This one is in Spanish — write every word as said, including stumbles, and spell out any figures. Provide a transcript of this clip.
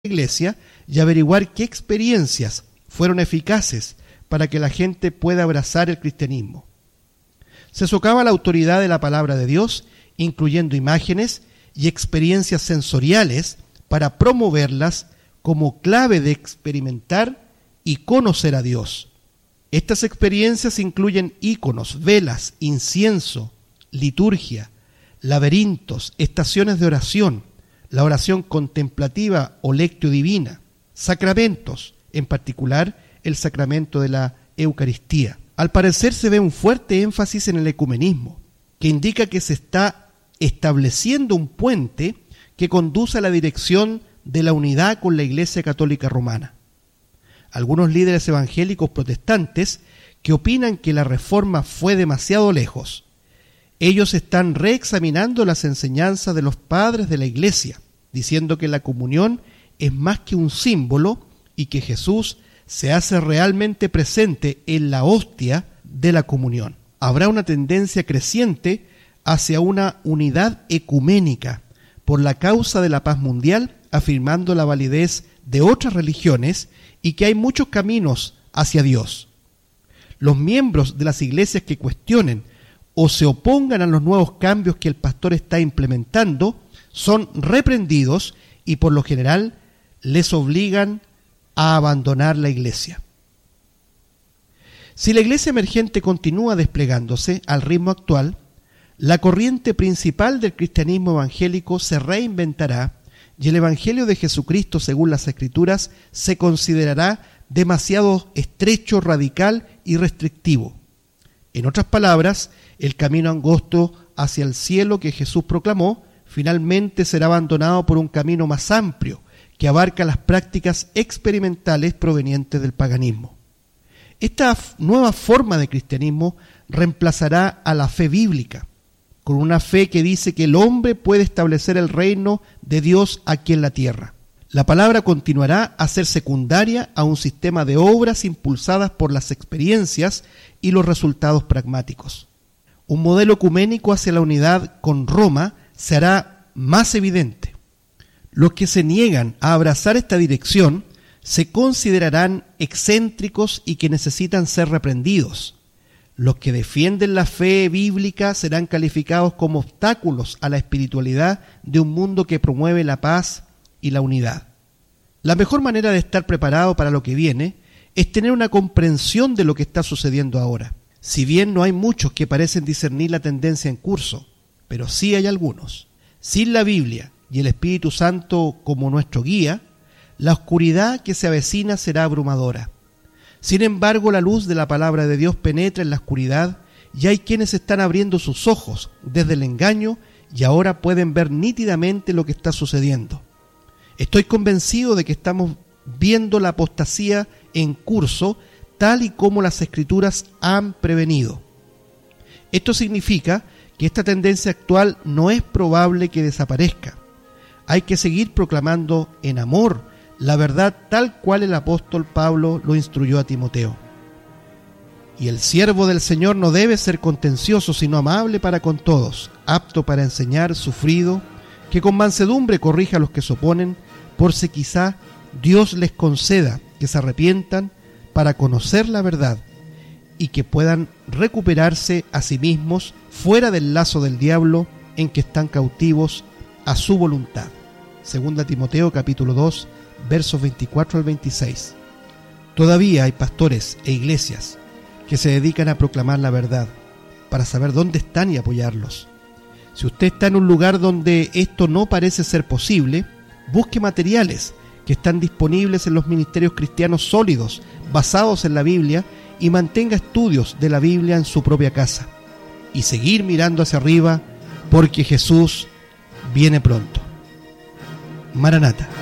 iglesia y averiguar qué experiencias fueron eficaces para que la gente pueda abrazar el cristianismo. Se socava la autoridad de la palabra de Dios, incluyendo imágenes y experiencias sensoriales para promoverlas como clave de experimentar y conocer a Dios. Estas experiencias incluyen íconos, velas, incienso, liturgia, laberintos, estaciones de oración, la oración contemplativa o lectio divina, sacramentos, en particular el sacramento de la Eucaristía. Al parecer se ve un fuerte énfasis en el ecumenismo, que indica que se está estableciendo un puente que conduce a la dirección de la unidad con la Iglesia Católica Romana. Algunos líderes evangélicos protestantes que opinan que la reforma fue demasiado lejos. Ellos están reexaminando las enseñanzas de los padres de la Iglesia, diciendo que la comunión es más que un símbolo y que Jesús se hace realmente presente en la hostia de la comunión. Habrá una tendencia creciente hacia una unidad ecuménica por la causa de la paz mundial, afirmando la validez de otras religiones y que hay muchos caminos hacia Dios. Los miembros de las iglesias que cuestionen o se opongan a los nuevos cambios que el pastor está implementando son reprendidos y por lo general les obligan a abandonar la iglesia. Si la iglesia emergente continúa desplegándose al ritmo actual, la corriente principal del cristianismo evangélico se reinventará y el evangelio de Jesucristo, según las Escrituras, se considerará demasiado estrecho, radical y restrictivo. En otras palabras, el camino angosto hacia el cielo que Jesús proclamó finalmente será abandonado por un camino más amplio que abarca las prácticas experimentales provenientes del paganismo. Esta nueva forma de cristianismo reemplazará a la fe bíblica, con una fe que dice que el hombre puede establecer el reino de Dios aquí en la tierra. La palabra continuará a ser secundaria a un sistema de obras impulsadas por las experiencias y los resultados pragmáticos. Un modelo ecuménico hacia la unidad con Roma se hará más evidente. Los que se niegan a abrazar esta dirección se considerarán excéntricos y que necesitan ser reprendidos. Los que defienden la fe bíblica serán calificados como obstáculos a la espiritualidad de un mundo que promueve la paz y la unidad. La mejor manera de estar preparado para lo que viene es tener una comprensión de lo que está sucediendo ahora. Si bien no hay muchos que parecen discernir la tendencia en curso, pero sí hay algunos. Sin la Biblia y el Espíritu Santo como nuestro guía, la oscuridad que se avecina será abrumadora. Sin embargo, la luz de la palabra de Dios penetra en la oscuridad y hay quienes están abriendo sus ojos desde el engaño y ahora pueden ver nítidamente lo que está sucediendo. Estoy convencido de que estamos viendo la apostasía en curso tal y como las Escrituras han prevenido. Esto significa que esta tendencia actual no es probable que desaparezca. Hay que seguir proclamando en amor la verdad tal cual el apóstol Pablo lo instruyó a Timoteo. Y el siervo del Señor no debe ser contencioso, sino amable para con todos, apto para enseñar, sufrido, que con mansedumbre corrija a los que se oponen, por si quizá Dios les conceda que se arrepientan para conocer la verdad y que puedan recuperarse a sí mismos fuera del lazo del diablo en que están cautivos a su voluntad. Segunda Timoteo capítulo dos, versos veinticuatro al veintiséis. Todavía hay pastores e iglesias que se dedican a proclamar la verdad para saber dónde están y apoyarlos. Si usted está en un lugar donde esto no parece ser posible, busque materiales que están disponibles en los ministerios cristianos sólidos, basados en la Biblia, y mantenga estudios de la Biblia en su propia casa. Y seguir mirando hacia arriba, porque Jesús viene pronto. Maranata.